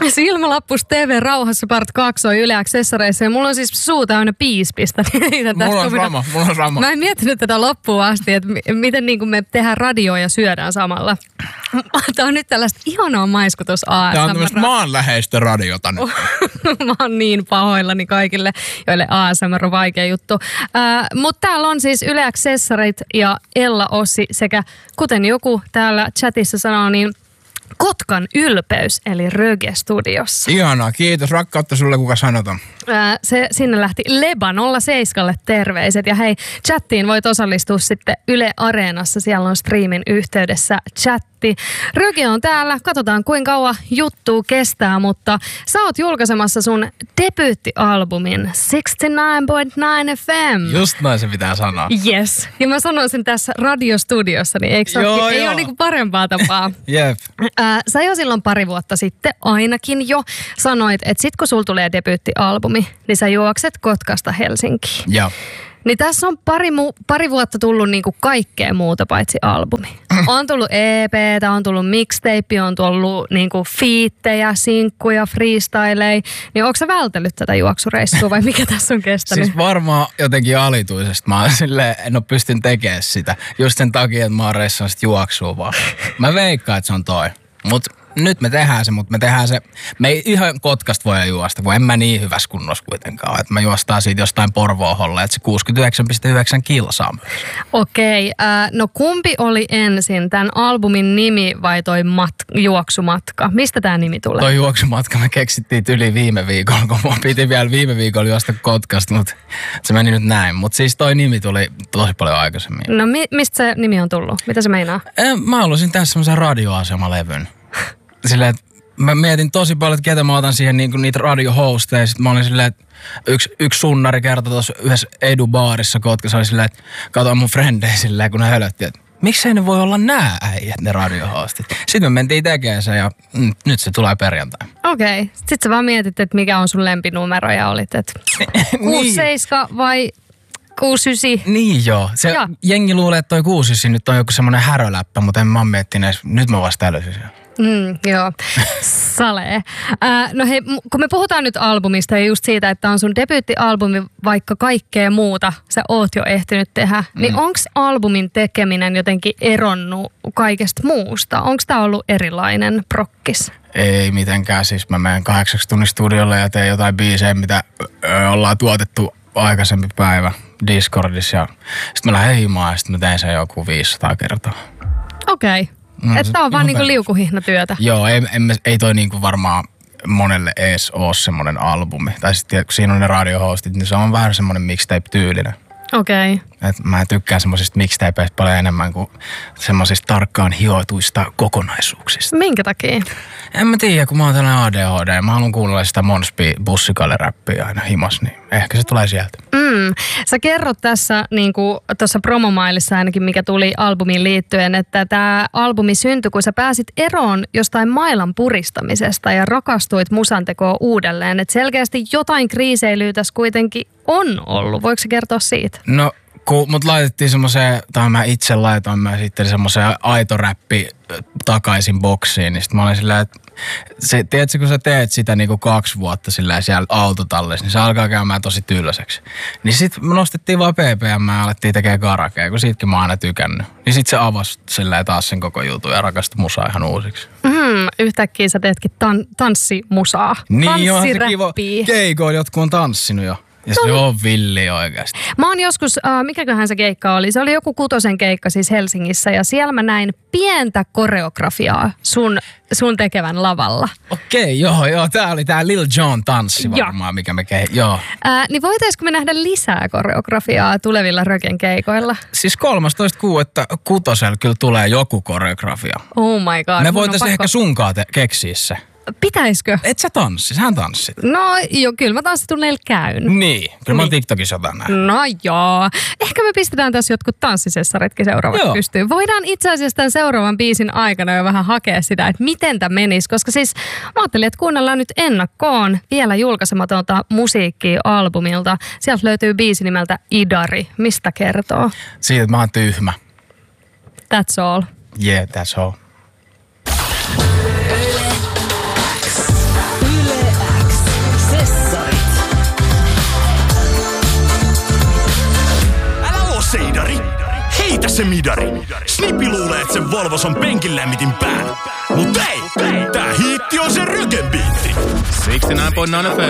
Silmälappus TV Rauhassa part 2 on Yle Accessoreissa ja mulla on siis suu täynnä piispistä. Mulla on sama. Mä en miettinyt tätä loppuun asti, että miten niin kuin me tehdään radioa ja syödään samalla. Tää on nyt tällaista ihanaa maiskutus ASMR. Tää on tämmöistä maanläheistä radiota nyt. Mä oon niin pahoillani kaikille, joille ASMR on vaikea juttu. Mutta täällä on siis Yle Accessorit ja Ella Ossi sekä, kuten joku täällä chatissa sanoo, niin Kotkan ylpeys, eli Röge studiossa. Ihanaa, kiitos. Rakkautta sulle, kuka sanotaan. Sinne lähti Leba 07:lle terveiset. Ja hei, chattiin voit osallistua sitten Yle Areenassa. Siellä on striimin yhteydessä chatti. Röge on täällä. Katsotaan, kuinka kauan juttuu kestää, mutta sä oot julkaisemassa sun debyyttialbumin 69.9 FM. Just näin se pitää sanoa. Yes. Ja mä sanoin sen tässä radiostudiossa, niin eikö ei ole niinku parempaa tapaa. Jep. Sä jo silloin pari vuotta sitten ainakin jo sanoit, että sit kun sulla tulee debyyttialbumi, niin sä juokset Kotkasta Helsinkiin. Joo. Niin tässä on pari vuotta tullut niinku kaikkea muuta paitsi albumi. On tullut EP:tä, on tullut mixtape, on tullut niinku fiittejä, sinkkuja, freestyleja. Niin onko sä vältellyt tätä juoksureissua vai mikä tässä on kestänyt? Siis varmaan jotenkin alituisesti. Mä en ole pystyn tekemään sitä. Just sen takia, että mä oon reissannut sit juoksua vaan. Mä veikkaan, että se on toi. Mut nyt me tehdään se, me ei ihan Kotkasta voi juosta, kun en mä niin hyvässä kunnossa kuitenkaan. Että mä juostaan siitä jostain Porvooholle, että se 69,9 kilsaa. Okei, no kumpi oli ensin, tämän albumin nimi vai toi juoksumatka? Mistä tämä nimi tulee? Toi juoksumatka me keksittiin yli viime viikolla, kun mun piti vielä viime viikolla juosta Kotkasta, mutta se meni nyt näin. Mutta siis toi nimi tuli tosi paljon aikaisemmin. No mistä se nimi on tullut? Mitä se meinaa? Mä halusin tehdä semmoisen radioasemalevyn. Silleen, että mä mietin tosi paljon, että ketä mä otan siihen niitä radiohosteja. Sitten mä olin silleen, että yksi sunnari kertoi tuossa yhdessä Edu-baarissa Kotkassa. Oli silleen, että katsoin mun frendejä silleen, kun ne hölötti, että miksei ne voi olla nää äijät, ne radiohostit. Sitten me mentiin tekemään se ja nyt se tulee perjantai. Okei. Sitten sä vaan mietit, että mikä on sun lempinumero ja olit, että 6-7 vai 6-9? Niin joo. Jengi luulee, että toi 6-9 nyt on joku semmoinen häröläppä, mutta en mä ole miettinyt edes. Nyt mä vasta älysin sen. Joo, salee. No hei, kun me puhutaan nyt albumista ja just siitä, että on sun debyyttialbumi, vaikka kaikkea muuta sä oot jo ehtinyt tehdä, niin onks albumin tekeminen jotenkin eronnut kaikesta muusta? Onks tää ollut erilainen prokkis? Ei mitenkään, siis mä menen 8 tunnin studiolle ja teen jotain biisejä, mitä ollaan tuotettu aikaisempi päivä Discordissa ja sitten mä lähden himaan ja sitten mä teen sen joku 500 kertaa. Okei. Että tää on vaan niinku liukuhihnatyötä. Joo, ei toi niinku varmaan monelle ees oo semmonen albumi. Tai sitten kun siinä on ne radiohostit, niin se on vähän semmonen mixtape-tyylinen. Okei. Et mä tykkään semmosista mixtapeista paljon enemmän kuin semmosista tarkkaan hioituista kokonaisuuksista. Minkä takia? En mä tiedä, kun mä oon tällainen ADHD. Mä haluan kuunnella sitä Monspi-bussikalle-räppiä aina himas, niin ehkä se tulee sieltä. Sä kerrot tässä niinku tuossa promomailissa ainakin, mikä tuli albumiin liittyen, että tämä albumi syntyi, kun sä pääsit eroon jostain mailan puristamisesta ja rakastuit musantekoon uudelleen. Että selkeästi jotain kriiseilyä tässä kuitenkin on ollut. Voiko sä kertoa siitä? No, kun mut laitettiin semmoiseen, tai mä itse laitoin mä sitten semmoiseen aito räppi takaisin boksiin, niin sit mä olin silleen, että tiedätkö, kun sä teet sitä niinku 2 vuotta silleen siellä autotallissa, niin se alkaa käymään tosi tylsäksi. Niin sit me nostettiin vaan PPM ja alettiin tekemään karakea, kun siitäkin mä oon aina tykännyt. Niin sit se avasi silleen taas sen koko jutun ja rakastui musaa ihan uusiksi. Yhtäkkiä sä teetkin tanssimusaa. Niin joo, se kiva. Keikoilla jotkut on tanssinut jo. Ja se on villi oikeasti. Mä oon joskus, mikäköhän se keikka oli? Se oli joku 6 keikka siis Helsingissä ja siellä mä näin pientä koreografiaa sun tekevän lavalla. Okei, joo. Tää oli tää Lil Jon tanssi varmaan, mikä me joo. Niin voitaisko me nähdä lisää koreografiaa tulevilla Rögen keikoilla? Siis 13.6. Kutosella kyllä tulee joku koreografia. Oh my god. Me voitais ehkä sunkaan keksiä se. Pitäiskö? Et sä tanssi, sähän tanssit. No joo, kyllä mä tanssitunneilla käyn. Niin, kyllä mä oon TikTokissa jotain näin. No joo. Ehkä me pistetään tässä jotkut tanssisessaritkin seuraavat pystyyn. Voidaan itse asiassa tämän seuraavan biisin aikana jo vähän hakea sitä, että miten tämä menisi. Koska siis mä ajattelin, että kuunnellaan nyt ennakkoon vielä julkaisematonta musiikkia albumilta. Sieltä löytyy biisi nimeltä Idari. Mistä kertoo? Siitä, että mä oon tyhmä. That's all. Yeah, that's all. Heidari, heitä se midari. Snippi luulee, että se Volvos on penkin lämmitin päällä. Mut ei, tää hiitti on se Röken biitti. 69.9 FM.